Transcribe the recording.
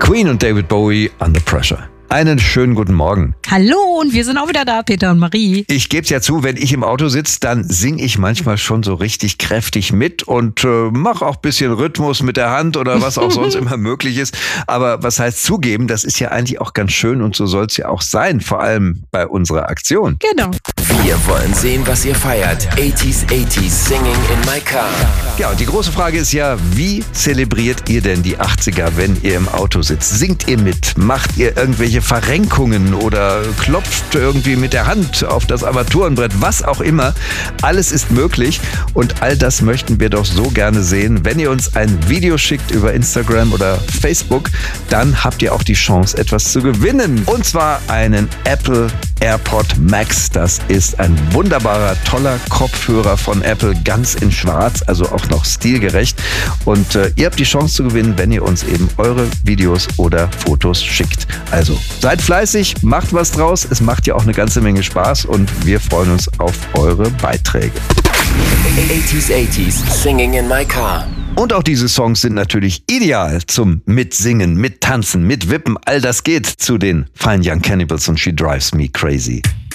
Queen und David Bowie, Under Pressure. Einen schönen guten Morgen. Hallo, und wir sind auch wieder da, Peter und Marie. Ich gebe es ja zu, wenn ich im Auto sitze, dann singe ich manchmal schon so richtig kräftig mit und mache auch ein bisschen Rhythmus mit der Hand oder was auch sonst immer möglich ist. Aber was heißt zugeben, das ist ja eigentlich auch ganz schön und so soll es ja auch sein, vor allem bei unserer Aktion. Genau. Wir wollen sehen, was ihr feiert. 80s, Singing in my car. Ja, und die große Frage ist ja, wie zelebriert ihr denn die 80er, wenn ihr im Auto sitzt? Singt ihr mit? Macht ihr irgendwelche Verrenkungen oder klopft irgendwie mit der Hand auf das Armaturenbrett? Was auch immer. Alles ist möglich und all das möchten wir doch so gerne sehen. Wenn ihr uns ein Video schickt über Instagram oder Facebook, dann habt ihr auch die Chance, etwas zu gewinnen. Und zwar einen Apple AirPod Max. Das ist ein wunderbarer, toller Kopfhörer von Apple, ganz in schwarz, also auch noch stilgerecht. Und ihr habt die Chance zu gewinnen, wenn ihr uns eben eure Videos oder Fotos schickt. Also seid fleißig, macht was draus. Es macht ja auch eine ganze Menge Spaß und wir freuen uns auf eure Beiträge. 80s, Singing in my car. Und auch diese Songs sind natürlich ideal zum Mitsingen, Mittanzen, Mitwippen. All das geht zu den Fine Young Cannibals und She Drives Me Crazy.